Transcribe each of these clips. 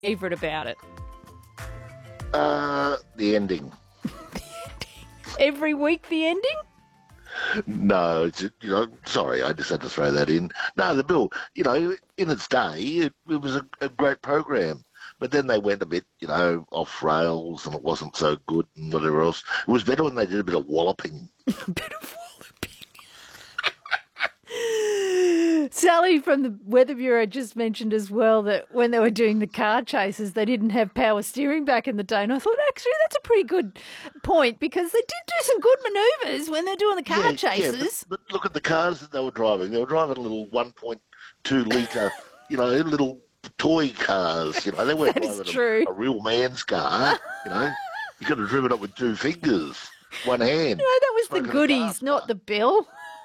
favourite about it? The ending. Every week, the ending? No, sorry, I just had to throw that in. No, the Bill, in its day, it was a great program. But then they went a bit, off rails and it wasn't so good and whatever else. It was better when they did a bit of walloping. Bit of walloping. Sally from the Weather Bureau just mentioned as well that when they were doing the car chases, they didn't have power steering back in the day. And I thought, actually, that's a pretty good point because they did do some good manoeuvres when they're doing the car chases. But look at the cars that they were driving. They were driving little 1.2 litre, little toy cars. They weren't driving a real man's car. You could have driven it with two fingers, one hand. That was the goodies, not the bill.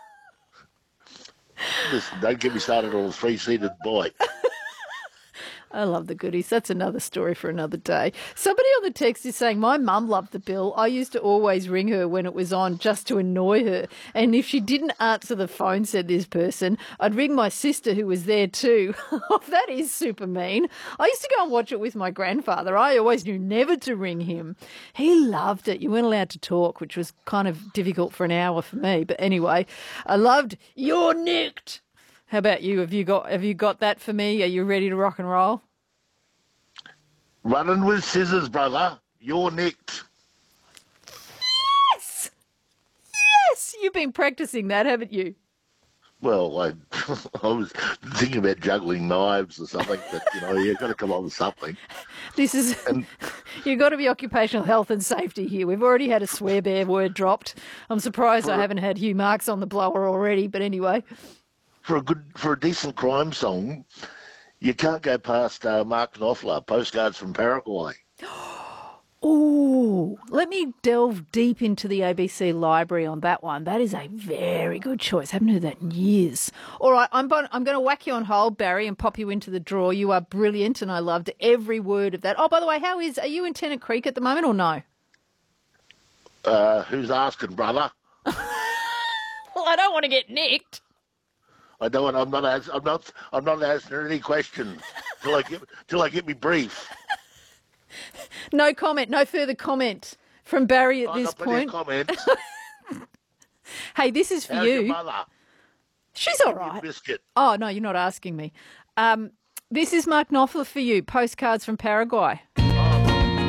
Listen, don't get me started on a three-seated bike. I love the goodies. That's another story for another day. Somebody on the text is saying, my mum loved the bill. I used to always ring her when it was on just to annoy her. And if she didn't answer the phone, said this person, I'd ring my sister who was there too. That is super mean. I used to go and watch it with my grandfather. I always knew never to ring him. He loved it. You weren't allowed to talk, which was kind of difficult for an hour for me. But anyway, I loved You're Nicked. How about you? Have you got that for me? Are you ready to rock and roll? Running with scissors, brother. You're nicked. Yes! Yes! You've been practicing that, haven't you? Well, I was thinking about juggling knives or something, but, you've got to come up with something. You've got to be occupational health and safety here. We've already had a swear bear word dropped. I'm surprised I haven't had Hugh Marks on the blower already, but anyway. For a decent crime song, you can't go past Mark Knopfler, Postcards from Paraguay. Oh, let me delve deep into the ABC library on that one. That is a very good choice. I haven't heard that in years. All right, I'm going to whack you on hold, Barry, and pop you into the draw. You are brilliant, and I loved every word of that. Oh, by the way, are you in Tennant Creek at the moment or no? Who's asking, brother? Well, I don't want to get nicked. I'm not answering any questions till I get me brief. No comment, no further comment from Barry at this point. Hey, this is for How's you. Your mother? She's all right. Oh no, you're not asking me. This is Mark Knopfler for you. Postcards from Paraguay.